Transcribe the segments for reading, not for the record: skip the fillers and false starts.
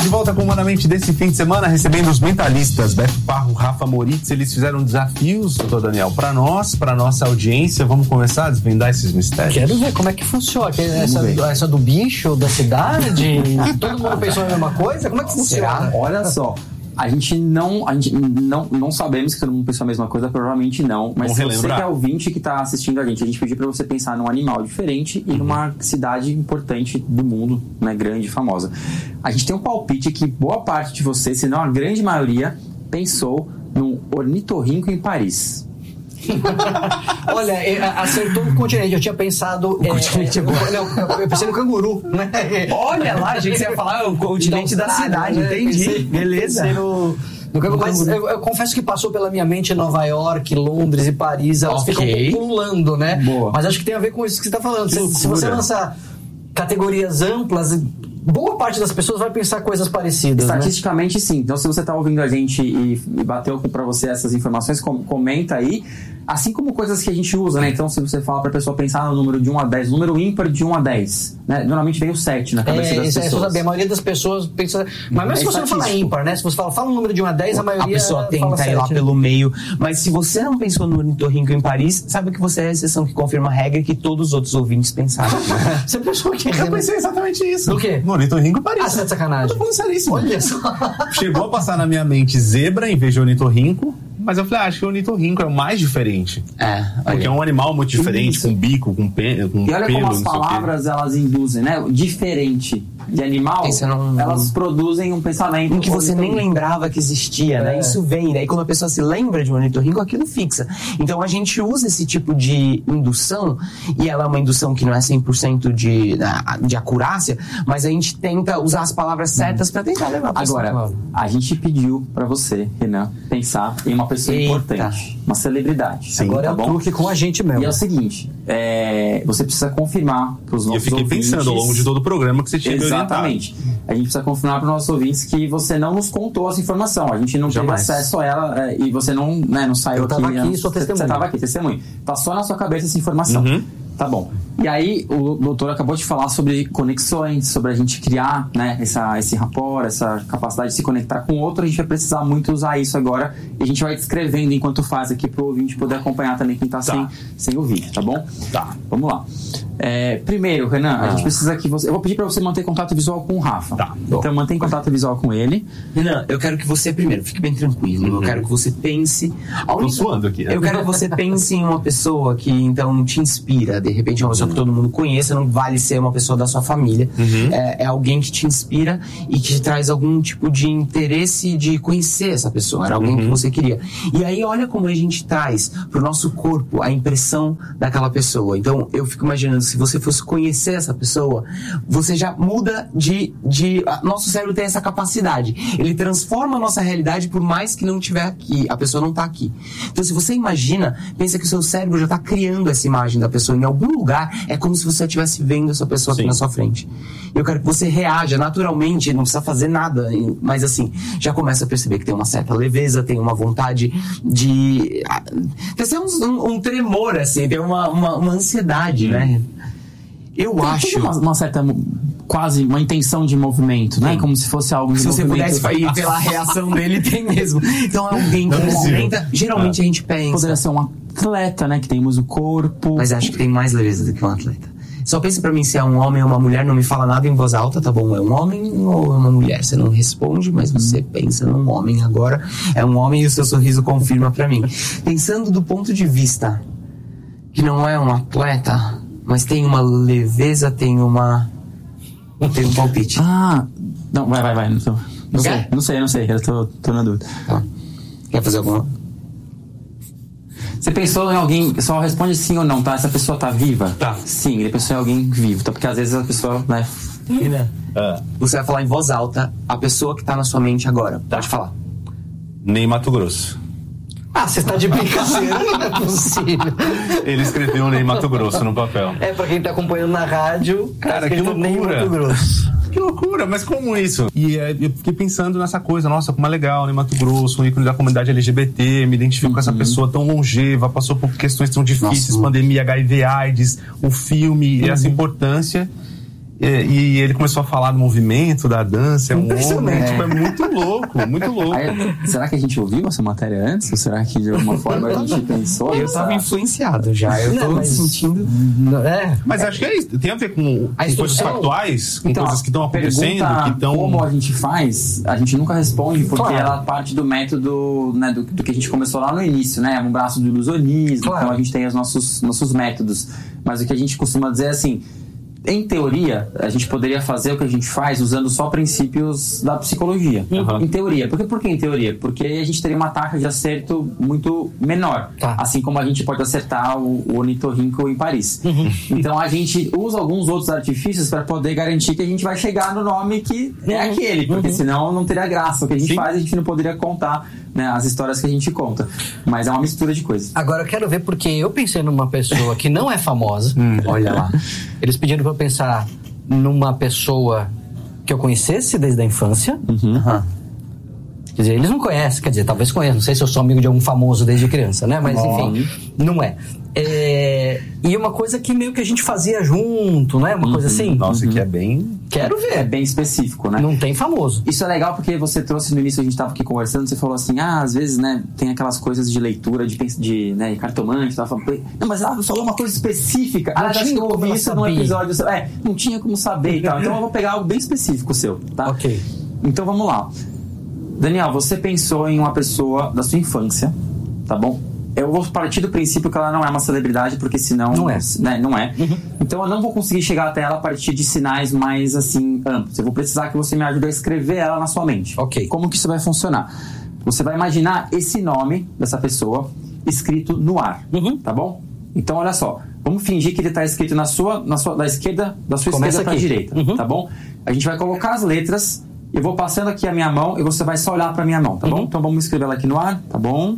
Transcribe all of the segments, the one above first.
de volta com o Humanamente desse fim de semana, recebendo os mentalistas Beto Parro, Rafa Moritz. Eles fizeram desafios, doutor Daniel, para nós, para nossa audiência. Vamos começar a desvendar esses mistérios? Quero ver como é que funciona. Essa do bicho, da cidade, todo mundo pensou na mesma coisa? Como é que funciona? Olha só. A gente não sabemos que todo mundo pensou a mesma coisa, provavelmente não. Mas se você que é ouvinte que está assistindo a gente pediu para você pensar num animal diferente e numa cidade importante do mundo, né, grande e famosa. A gente tem um palpite que boa parte de vocês, se não a grande maioria, pensou num ornitorrinco em Paris. Olha, acertou o continente. Eu tinha pensado. Eu pensei no canguru, né? Olha lá, a gente ia falar o continente da cidade, entendi. Beleza. Mas eu confesso que passou pela minha mente Nova York, Londres e Paris. Elas ficam pululando, né? Boa. Mas acho que tem a ver com isso que você está falando. Se você lançar categorias amplas, boa parte das pessoas vai pensar coisas parecidas. Estatisticamente, né? Sim. Então, se você está ouvindo a gente e bateu para você essas informações, comenta aí. Assim como coisas que a gente usa, né? Então, se você fala para a pessoa pensar no número de 1 a 10, número ímpar de 1 a 10, né? Normalmente vem o 7 na cabeça das pessoas. A maioria das pessoas pensa... Mas mesmo se você não falar ímpar, né? Se você fala um número de 1 a 10, a maioria... A pessoa tenta ir lá pelo meio. Mas se você não pensou no ornitorrinco em Paris, sabe que você é a exceção que confirma a regra que todos os outros ouvintes pensaram. Você pensou que... Eu pensei exatamente isso. Do quê? No ornitorrinco em Paris. Ah, você tá de sacanagem. Eu tô falando seríssimo. Olha só. Chegou a passar na minha mente zebra em vez de ornitorrinco. Mas eu falei, acho que o ornitorrinco é o mais diferente. Porque é um animal muito diferente, com bico, com pelo, e olha como as palavras elas induzem, né? Diferente de animal, elas produzem um pensamento... Em que você nem lembrava que existia, né? Isso vem, daí quando a pessoa se lembra de um ornitorrinco, aquilo fixa. Então a gente usa esse tipo de indução, e ela é uma indução que não é 100% de acurácia, mas a gente tenta usar as palavras certas para tentar levar a pessoa. Agora, a gente pediu para você, Renan, pensar em uma pessoa importante, uma celebridade. Sim, agora é o truque com a gente mesmo. E é o seguinte, você precisa confirmar para os nossos ouvintes... Eu fiquei pensando ao longo de todo o programa que você tinha que Exatamente. A gente precisa confirmar para os nossos ouvintes que você não nos contou essa informação. A gente não teve acesso a ela e você não saiu aqui. Eu estava aqui, sou testemunha. Você estava aqui, testemunha. Tá só na sua cabeça essa informação. Tá bom. E aí, o doutor acabou de falar sobre conexões, sobre a gente criar, né, esse rapport, essa capacidade de se conectar com o outro. A gente vai precisar muito usar isso agora. E a gente vai descrevendo enquanto faz aqui pro ouvinte poder acompanhar também quem tá sem ouvir, tá bom? Tá. Vamos lá. Primeiro, Renan, a gente precisa que você... Eu vou pedir pra você manter contato visual com o Rafa. Tá. Então, mantém contato visual com ele. Renan, eu quero que você primeiro fique bem tranquilo. Eu quero que você pense... Tô suando aqui, né? Eu quero que você pense em uma pessoa que, então, te inspira. De repente, uma pessoa que todo mundo conheça, não vale ser uma pessoa da sua família. É alguém que te inspira e que te traz algum tipo de interesse de conhecer essa pessoa. Era alguém que você queria. E aí, olha como a gente traz pro nosso corpo a impressão daquela pessoa. Então, eu fico imaginando, se você fosse conhecer essa pessoa, você já muda nosso cérebro tem essa capacidade. Ele transforma a nossa realidade por mais que não estiver aqui. A pessoa não está aqui. Então, se você imagina, pensa que o seu cérebro já está criando essa imagem da pessoa em algum lugar. É como se você estivesse vendo essa pessoa aqui na sua frente. Eu quero que você reaja naturalmente, não precisa fazer nada, mas assim, já começa a perceber que tem uma certa leveza, tem uma vontade de... Tem um tremor, assim, tem uma ansiedade, né? Eu acho... Uma certa... Quase uma intenção de movimento, né? Como se fosse algo de se movimento. Se você pudesse ir pela reação dele, tem mesmo. Então é alguém que movimenta. Geralmente a gente pensa... Poderia ser um atleta, né? Que temos o corpo... Mas acho que tem mais leveza do que um atleta. Só pensa pra mim se é um homem ou uma mulher, não me fala nada em voz alta, tá bom? É um homem ou é uma mulher? Você não responde, mas você pensa num homem agora. É um homem e o seu sorriso confirma pra mim. Pensando do ponto de vista que não é um atleta, mas tem uma leveza, tem um palpite. Não, vai. Não sei. Eu tô na dúvida. Tá. Quer fazer alguma? Você pensou em alguém, só responde sim ou não, tá? Essa pessoa tá viva? Tá. Sim, ele pensou em alguém vivo, tá? Porque às vezes a pessoa, né? Você vai falar em voz alta a pessoa que tá na sua mente agora. Pode falar. Ney Matogrosso. Você tá de brincadeira, não é possível. Ele escreveu Ney Matogrosso no papel. Pra quem tá acompanhando na rádio, cara, que loucura. Ney Matogrosso. Que loucura, mas como isso? E eu fiquei pensando nessa coisa, nossa, como é legal, né? Mato Grosso, um ícone da comunidade LGBT, me identifico com essa pessoa tão longeva, passou por questões tão difíceis, pandemia, HIV, AIDS, o filme, e essa importância. E ele começou a falar do movimento, da dança, é muito louco, muito louco. Aí, será que a gente ouviu essa matéria antes? Ou será que de alguma forma a gente pensou? Eu tava influenciado já, eu tô sentindo... Mas acho que é isso, tem a ver com coisas factuais, com coisas que estão acontecendo, que estão... Como a gente faz, a gente nunca responde, porque ela parte do método, né, do que a gente começou lá no início, né? Um braço do ilusionismo, então a gente tem os nossos métodos. Mas o que a gente costuma dizer é assim... Em teoria, a gente poderia fazer o que a gente faz usando só princípios da psicologia. Em teoria. Por que em teoria? Porque a gente teria uma taxa de acerto muito menor. Assim como a gente pode acertar o ornitorrinco em Paris. Então a gente usa alguns outros artifícios para poder garantir que a gente vai chegar no nome que é aquele. Porque senão não teria graça. O que a gente faz, a gente não poderia contar, né, as histórias que a gente conta. Mas é uma mistura de coisas. Agora eu quero ver, porque eu pensei numa pessoa que não é famosa. Olha lá. Eles pediram pra eu pensar numa pessoa que eu conhecesse desde a infância. Quer dizer, eles não conhecem, quer dizer, talvez conheçam. Não sei se eu sou amigo de algum famoso desde criança, né? Mas enfim, não é. E uma coisa que meio que a gente fazia junto, né? Uma coisa assim. Nossa, que é bem... Quero ver. É bem específico, né? Não tem famoso. Isso é legal porque você trouxe no início, a gente tava aqui conversando, você falou assim, às vezes, né, tem aquelas coisas de leitura, de né, cartomante, tava falando, não, mas ela falou uma coisa específica. Acho que eu ouvi isso num episódio, não tinha como saber e tal. Então eu vou pegar algo bem específico seu, tá? Ok. Então vamos lá. Daniel, você pensou em uma pessoa da sua infância, tá bom? Eu vou partir do princípio que ela não é uma celebridade, porque senão... Não é. Né, não é. Então eu não vou conseguir chegar até ela a partir de sinais mais, assim, amplos. Eu vou precisar que você me ajude a escrever ela na sua mente. Ok. Como que isso vai funcionar? Você vai imaginar esse nome dessa pessoa escrito no ar, tá bom? Então olha só, vamos fingir que ele está escrito da esquerda, da sua esquerda para a direita, tá bom? A gente vai colocar as letras, eu vou passando aqui a minha mão e você vai só olhar para minha mão, tá bom? Então vamos escrever ela aqui no ar, tá bom?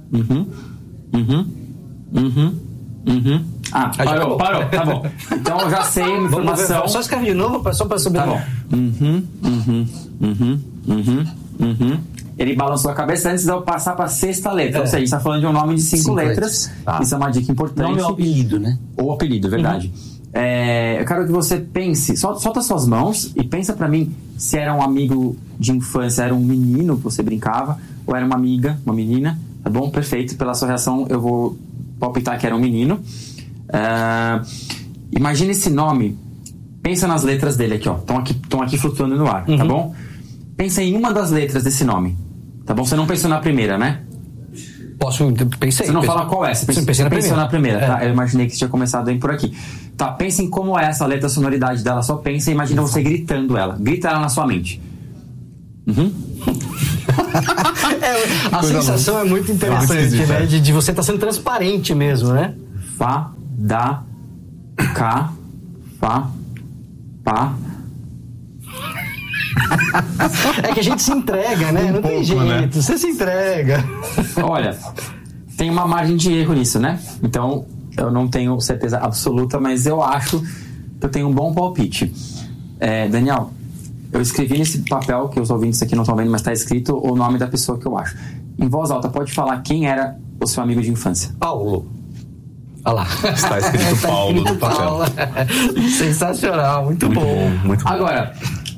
Parou, tá bom. Então eu já sei a informação. Só escreve de novo, só para saber. Tá bom. Ele balançou a cabeça antes de eu passar para a sexta letra. Ou seja, a gente está falando de um nome de 5 letras. Isso é uma dica importante. Nome ou apelido, né? Ou apelido, verdade. Eu quero que você pense, solta suas mãos e pensa pra mim se era um amigo de infância, era um menino que você brincava, ou era uma amiga, uma menina, tá bom? Perfeito, pela sua reação eu vou palpitar que era um menino. Imagina esse nome, pensa nas letras dele aqui, ó, estão aqui flutuando no ar, tá bom? Pensa em uma das letras desse nome, tá bom? Você não pensou na primeira, né? Pensei. Você não fala qual é, você pensou na primeira, tá? Eu imaginei que você tinha começado aí por aqui. Tá, pensa em como é essa letra, a sonoridade dela, só pensa e imagina você gritando ela. Grita ela na sua mente. A sensação é muito interessante, né? De você estar sendo transparente mesmo, né? Fá, dá, cá, fá, pá. É que a gente se entrega, né? Não tem jeito, né? Você se entrega. Olha, tem uma margem de erro nisso, né? Então, eu não tenho certeza absoluta, mas eu acho que eu tenho um bom palpite. Daniel, eu escrevi nesse papel, que os ouvintes aqui não estão vendo, mas está escrito o nome da pessoa que eu acho. Em voz alta, pode falar quem era o seu amigo de infância. Paulo. Olha lá. Está escrito Paulo no papel. Sensacional, muito bom. Muito bom. Agora...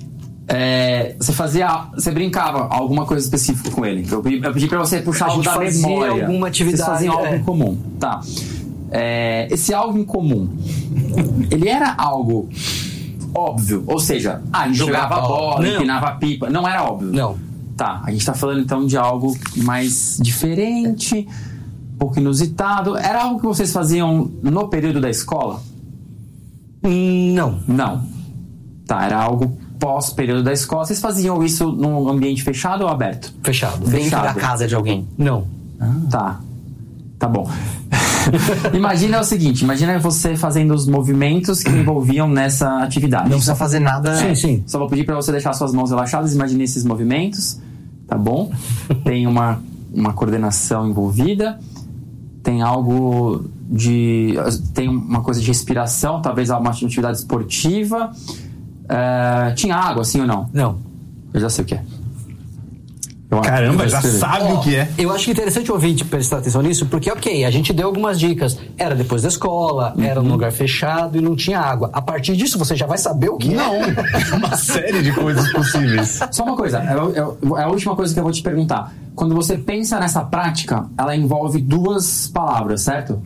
você brincava alguma coisa específica com ele. Eu pedi pra você puxar algo da memória. Alguma atividade. Vocês faziam algo em comum. Tá. Esse algo em comum, ele era algo óbvio? Ou seja, a gente jogava bola, empinava pipa. Não era óbvio? Não. Tá, a gente tá falando então de algo mais diferente, um pouco inusitado. Era algo que vocês faziam no período da escola? Não. Não. Tá, era algo pós-período da escola. Vocês faziam isso num ambiente fechado ou aberto? Fechado. Dentro da casa de alguém? Não. Tá bom. Imagina o seguinte, imagina você fazendo os movimentos que envolviam nessa atividade. Não precisa fazer nada. Sim. Só vou pedir para você deixar suas mãos relaxadas, imagine esses movimentos, tá bom? Tem uma coordenação envolvida, tem algo tem uma coisa de respiração, talvez uma atividade esportiva. Tinha água, sim ou não? Não. Eu já sei o que é. Caramba, já sabe o que é. Eu acho interessante o ouvinte prestar atenção nisso, porque, a gente deu algumas dicas. Era depois da escola, era num lugar fechado e não tinha água. A partir disso, você já vai saber o que é. Uma série de coisas possíveis. Só uma coisa, é a última coisa que eu vou te perguntar. Quando você pensa nessa prática, ela envolve 2 palavras, certo?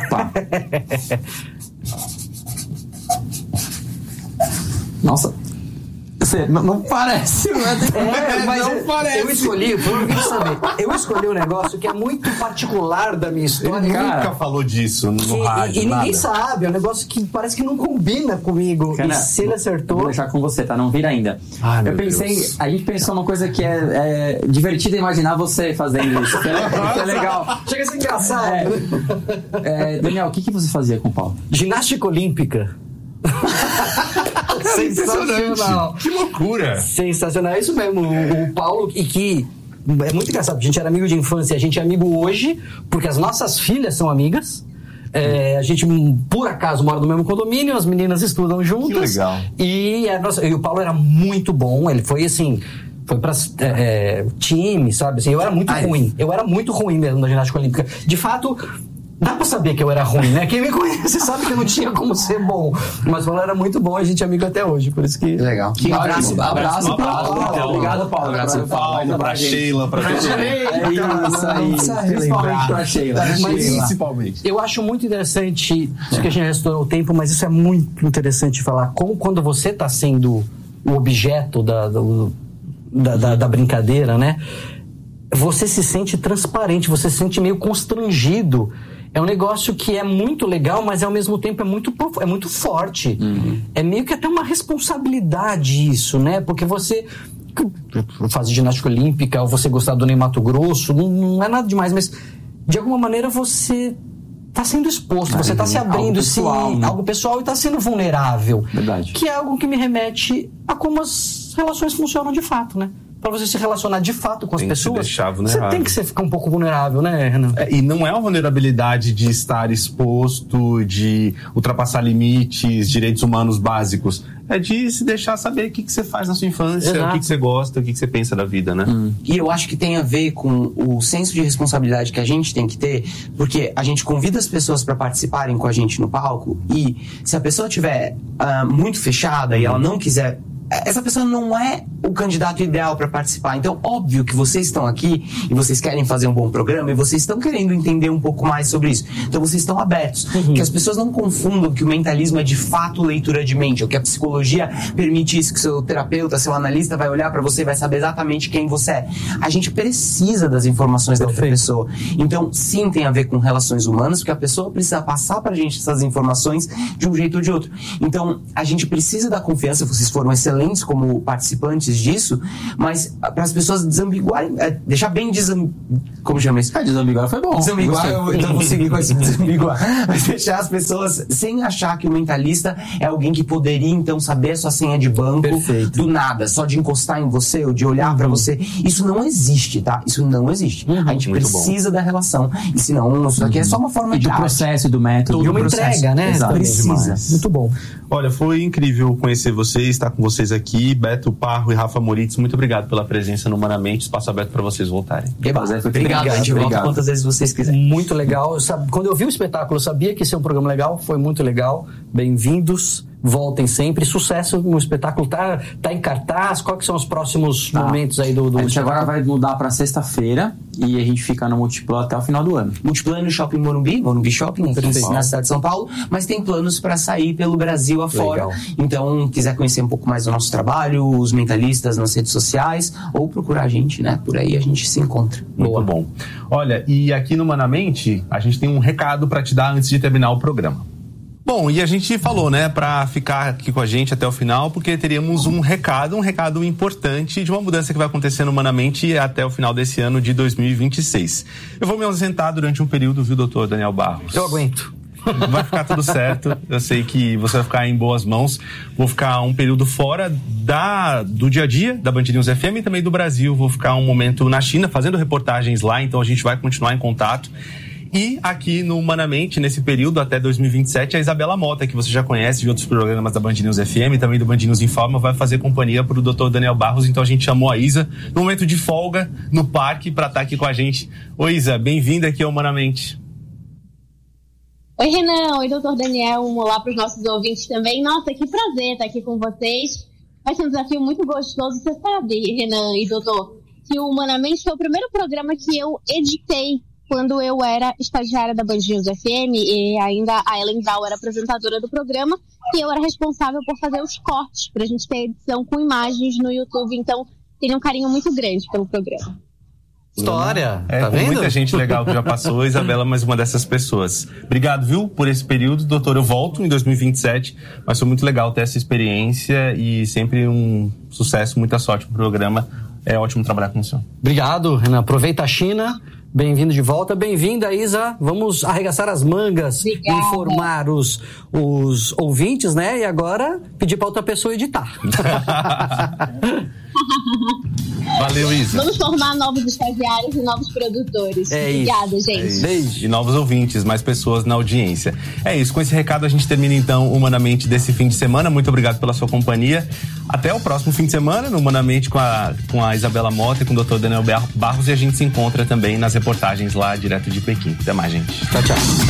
Nossa... Não parece, mas não parece. Eu escolhi um negócio que é muito particular da minha história. Ele nunca falou disso no rádio. E ninguém sabe, é um negócio que parece que não combina comigo. E se ele acertou. Vou deixar com você, tá? Não vira ainda. Eu pensei, Deus. A gente pensou uma coisa que é divertida imaginar você fazendo isso. Que é legal. Chega a ser engraçado. Daniel, o que você fazia com o Paulo? Ginástica olímpica. Sensacional. Que loucura. Sensacional, é isso mesmo. O Paulo, e que é muito engraçado, a gente era amigo de infância, a gente é amigo hoje, porque as nossas filhas são amigas. A gente, por acaso, mora no mesmo condomínio, as meninas estudam juntas. Que legal. E o Paulo era muito bom, ele foi assim... Foi pra time, sabe? Assim, eu era muito ruim mesmo na ginástica olímpica. De fato... Dá pra saber que eu era ruim, né? Quem me conhece sabe que eu não tinha como ser bom. Mas o Paulo era muito bom, a gente é amigo até hoje, por isso que... Legal. Abraço pro Paulo. Obrigado, Paulo. Abraço pro Paulo, pra Sheila, pra todo mundo. É isso aí. Principalmente pra Sheila. Principalmente. Eu acho muito interessante, acho que a gente já estourou o tempo, mas isso é muito interessante de falar. Como quando você tá sendo o objeto da brincadeira, né? Você se sente transparente, você se sente meio constrangido. É um negócio que é muito legal, mas ao mesmo tempo é muito forte. É meio que até uma responsabilidade isso, né? Porque você faz ginástica olímpica, ou você gostar do Ney Mato Grosso, não é nada demais, mas de alguma maneira você está sendo exposto, você está se abrindo, algo pessoal, e está sendo vulnerável. Verdade. Que é algo que me remete a como as relações funcionam de fato, né? Para você se relacionar de fato com as pessoas, você tem que ficar um pouco vulnerável, né, Renan? E não é uma vulnerabilidade de estar exposto, de ultrapassar limites, direitos humanos básicos. É de se deixar saber o que você faz na sua infância, o que você gosta, o que você pensa da vida, né? E eu acho que tem a ver com o senso de responsabilidade que a gente tem que ter, porque a gente convida as pessoas para participarem com a gente no palco, e se a pessoa estiver muito fechada e ela não quiser... Essa pessoa não é o candidato ideal para participar. Então, óbvio que vocês estão aqui e vocês querem fazer um bom programa e vocês estão querendo entender um pouco mais sobre isso. Então, vocês estão abertos. Que as pessoas não confundam que o mentalismo é de fato leitura de mente, ou que a psicologia permite isso, que seu terapeuta, seu analista vai olhar para você e vai saber exatamente quem você é. A gente precisa das informações da outra pessoa. Então, sim, tem a ver com relações humanas, porque a pessoa precisa passar para a gente essas informações de um jeito ou de outro. Então, a gente precisa da confiança. Vocês foram excelentes como participantes disso, mas para as pessoas desambiguarem, deixar bem como chama isso? Desambiguar foi bom. Desambiguar, eu não vou seguir com esse desambiguar. Mas deixar as pessoas sem achar que o mentalista é alguém que poderia então saber a sua senha de banco do nada, só de encostar em você ou de olhar para você. Isso não existe, tá? Isso não existe. A gente precisa da relação. E senão, isso aqui é só uma forma de processo, do método. E uma entrega, né? Exato. Precisa. Muito bom. Olha, foi incrível conhecer vocês, estar com vocês aqui, Beto Parro e Rafa Moritz. Muito obrigado pela presença no Humanamente. Espaço aberto para vocês voltarem. Obrigado. A gente volta quantas vezes vocês quiserem. Muito legal. Quando eu vi o espetáculo, eu sabia que ia ser um programa legal. Foi muito legal. Bem-vindos. Voltem sempre. Sucesso no espetáculo. Tá em cartaz. Quais que são os próximos momentos aí do A gente agora vai mudar para sexta-feira e a gente fica no Multiplan até o final do ano. Multiplan no Shopping Morumbi Shopping, na cidade de São Paulo, mas tem planos para sair pelo Brasil afora. Legal. Então, quiser conhecer um pouco mais do nosso trabalho, os mentalistas nas redes sociais, ou procurar a gente, né? Por aí a gente se encontra. Muito bom. Olha, e aqui no Humanamente, a gente tem um recado para te dar antes de terminar o programa. Bom, e a gente falou, né, para ficar aqui com a gente até o final, porque teríamos um recado importante de uma mudança que vai acontecer no Humanamente até o final desse ano de 2026. Eu vou me ausentar durante um período, viu, doutor Daniel Barros? Eu aguento. Vai ficar tudo certo, eu sei que você vai ficar em boas mãos. Vou ficar um período fora do dia a dia da Band News FM e também do Brasil. Vou ficar um momento na China fazendo reportagens lá, então a gente vai continuar em contato. E aqui no Humanamente, nesse período até 2027, a Isabela Mota, que você já conhece de outros programas da Band News FM, também do Band News Informa, vai fazer companhia para o Dr. Daniel Barros. Então a gente chamou a Isa no momento de folga no parque para estar aqui com a gente. Oi, Isa, bem-vinda aqui ao Humanamente. Oi, Renan. Oi, Dr. Daniel. Um olá para os nossos ouvintes também. Nossa, que prazer estar aqui com vocês. Vai ser um desafio muito gostoso. Você sabe, Renan e doutor, que o Humanamente foi o primeiro programa que eu editei quando eu era estagiária da Band News FM e ainda a Ellen Brau era apresentadora do programa e eu era responsável por fazer os cortes para a gente ter edição com imagens no YouTube. Então, tenho um carinho muito grande pelo programa. História, tá vendo? Muita gente legal que já passou, Isabela, mais uma dessas pessoas. Obrigado, viu, por esse período, doutor. Eu volto em 2027, mas foi muito legal ter essa experiência e sempre um sucesso, muita sorte pro programa. É ótimo trabalhar com o senhor. Obrigado, Renan. Aproveita a China. Bem-vindo de volta. Bem-vinda, Isa. Vamos arregaçar as mangas e informar os ouvintes, né? E agora pedir para outra pessoa editar. Valeu, Isa. Vamos formar novos estagiários e novos produtores. Obrigada, gente. Beijo. E novos ouvintes, mais pessoas na audiência. É isso, com esse recado a gente termina então Humanamente desse fim de semana. Muito obrigado pela sua companhia. Até o próximo fim de semana, no Humanamente com a Isabela Mota e com o Dr. Daniel Barros. E a gente se encontra também nas reportagens lá direto de Pequim. Até mais, gente. Tchau, tchau.